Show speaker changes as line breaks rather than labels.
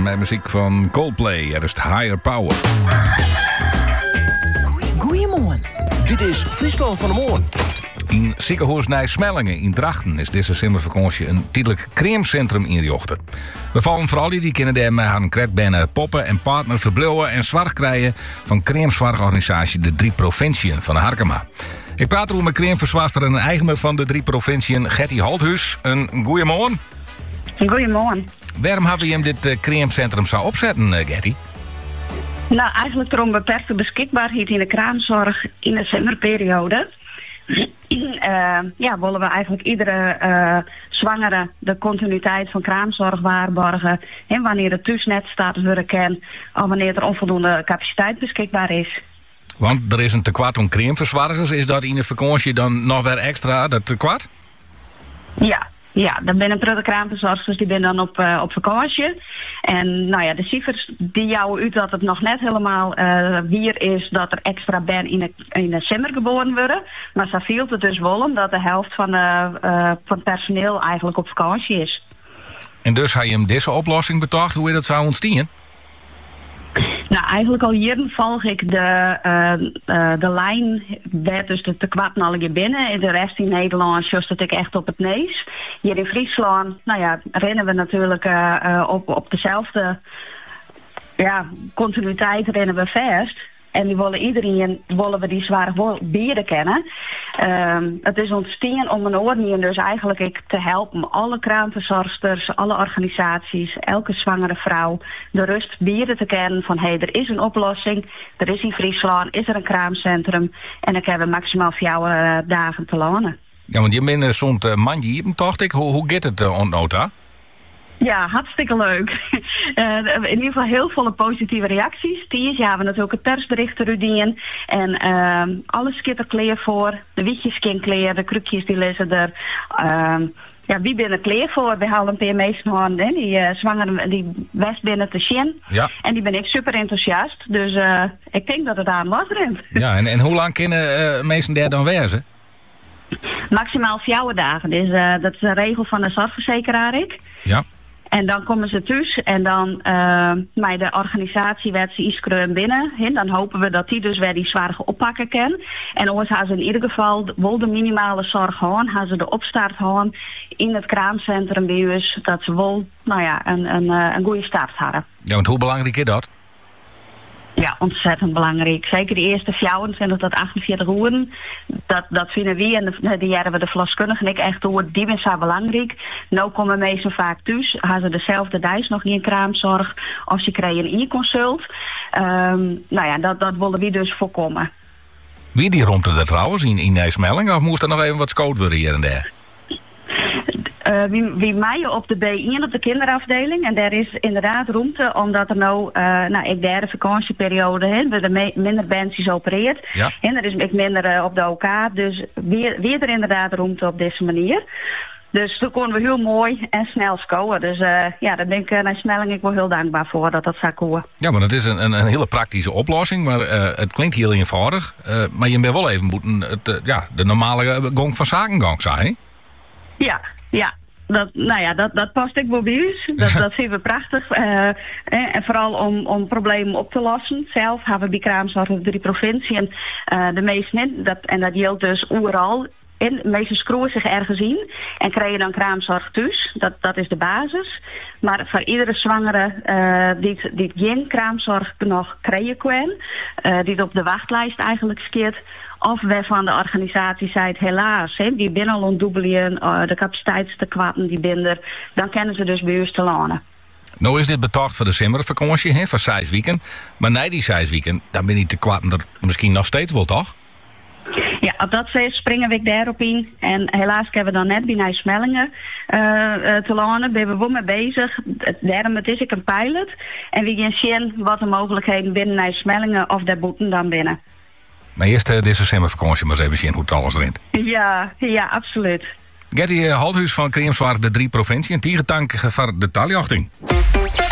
met muziek van Coldplay. Er is Higher Power.
Goedemorgen. Dit is Friesland van de Morgen.
In ziekenhuis Nijsmellingen in Drachten is deze zomervakantie een tijdelijk crèmecentrum inrichten. We vallen vooral die kunnen daarmee aan kretbenen poppen en partner verblijven en zorg krijgen van crèmezorgorganisatie de 3 provinciën van Harkema. Ik praat erover met crèmeverzwaarster en eigenaar van de 3 provinciën, Gertie Holthuis. Een goeiemorgen.
Goedemorgen.
Waarom hebben we hem dit crèmecentrum zou opzetten, Gertie?
Nou, eigenlijk door een beperkte beschikbaarheid in de kraamzorg in de zomerperiode. Willen we eigenlijk iedere zwangere de continuïteit van kraamzorg waarborgen. En wanneer het thuis net staat worden kan, of wanneer er onvoldoende capaciteit beschikbaar is.
Want er is een tekort om crèmeverzwaarders. Is dat in de vakantie dan nog weer extra dat tekort?
Ja, dan zijn een kraamverzorgers die zijn dan op vakantie. En nou ja, de cijfers die jouwen uit dat het nog net helemaal weer is dat er extra ben in de zomer geboren worden. Maar zo viel het dus wel omdat de helft van het personeel eigenlijk op vakantie is. En
dus had je hem deze oplossing betoogd hoe je dat zou ontstaan?
Nou, eigenlijk al jaren volg ik de lijn werd dus de kwarten al hier binnen. En de rest in Nederland just dat ik echt op het neus. Hier in Friesland, rennen we natuurlijk op dezelfde continuïteit rennen we vast. En iedereen willen we die zware bieren kennen. Het is ontstaan om een oorlog dus eigenlijk te helpen. Alle kraamverzorgsters, alle organisaties, elke zwangere vrouw de rust bieren te kennen van er is een oplossing. Er is in Friesland, is er een kraamcentrum. En dan hebben we maximaal 4 dagen te lonen.
Ja, want je bent zo'n mandje, dacht ik. Hoe gaat het ontnota?
Ja, hartstikke leuk. In ieder geval heel veel positieve reacties. Die hebben we natuurlijk het persbericht eruit. En alles zit er klaar voor. De wietjes zijn klaar, de krukjes die lezen er. Wie ben er klaar voor? We halen een paar meesten aan. Die zwangeren, die best binnen te zien. Ja. En die ben ik super enthousiast. Dus ik denk dat het aan was rent.
Ja, en hoe lang kunnen meesten daar dan wezen?
Maximaal 4 dagen. Dus, dat is de regel van de zorgverzekeraar.
Ja.
En dan komen ze thuis en dan bij de organisatie werd ze iets binnen. Dan hopen we dat die dus weer die zware oppakken kan. En anders gaan ze in ieder geval wel de minimale zorg houden. Gaan ze de opstart houden in het kraamcentrum bij ons. Dat ze wel een goede start hadden.
Ja, want hoe belangrijk is dat?
Ja, ontzettend belangrijk. Zeker de eerste 24 tot 48 uur. Dat vinden we en die hebben we de verloskundigen ik echt door. Die is zo belangrijk. Nou komen meesten vaak thuis. Gaan ze dezelfde dag nog niet in kraamzorg. Of ze krijgen een e-consult. Dat willen we dus voorkomen.
Wie die rond er trouwens in Nijsmellingen? Of moest er nog even wat scoot worden hier en daar?
Wie mij op de B1 op de kinderafdeling. En daar is inderdaad ruimte, omdat er ik derde vakantieperiode we minder bandjes opereert. Ja. En er is ik minder op de OK. Dus weer er inderdaad ruimte op deze manier. Dus toen konden we heel mooi en snel scoren. Dus daar ben ik naar Smelling ik wel heel dankbaar voor dat dat zou komen.
Ja, maar het is een hele praktische oplossing. Maar het klinkt heel eenvoudig. Maar je bent wel even moeten de normale gang van zakengang zijn.
Ja. Dat past ik wel bij ons. Dat vinden we prachtig. En vooral om problemen op te lossen. Zelf hebben we bij kraamzorg de 3 provinciën de meeste niet. En dat geldt dus overal. En de meeste scroeien zich ergens in en krijgen dan kraamzorg thuis. Dat is de basis. Maar voor iedere zwangere die geen kraamzorg nog krijgen kan, die op de wachtlijst eigenlijk skeert, of waarvan de organisatie zei helaas, die binnen al ontdubbelen, de capaciteitstekorten die binnen, dan kunnen ze dus bij ons te lonen.
Nou is dit betaald voor de zomervakantie, voor 6 weken. Maar na die 6 weken, dan ben die tekorten er misschien nog steeds wel, toch?
Ja, op dat feest springen we daarop in. En helaas hebben we dan net bij Nijsmellingen te lonen. Ben we wel mee bezig. Daarom het is ik een pilot. En we gaan zien wat de mogelijkheden binnen Nijsmellingen of daar boeten dan binnen.
Maar eerst deze zomervakantie maar eens even zien hoe het alles erin.
Ja, absoluut.
Gertie Holthuis van Crèmezorg de 3 provinciën. En die gedanken voor de taaljochting.